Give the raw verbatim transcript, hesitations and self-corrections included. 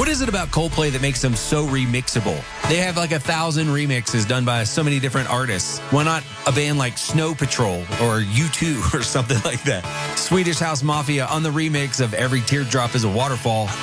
is it about Coldplay that makes them so remixable? They have like a thousand remixes done by so many different artists. Why not a band like Snow Patrol or U two or something like that? Swedish House Mafia on the remix of Every Teardrop is a Waterfall.